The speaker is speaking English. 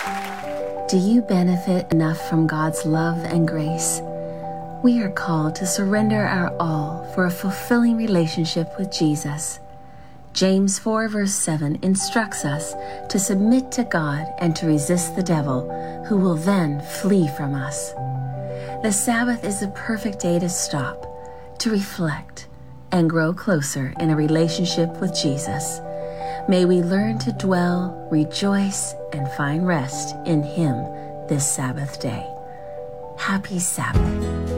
Do you benefit enough from God's love and grace? We are called to surrender our all for a fulfilling relationship with Jesus. James 4 verse 7 instructs us to submit to God and to resist the devil, who will then flee from us. The Sabbath is the perfect day to stop, to reflect, and grow closer in a relationship with Jesus. May we learn to dwell, rejoice, and find rest in Him this Sabbath day. Happy Sabbath.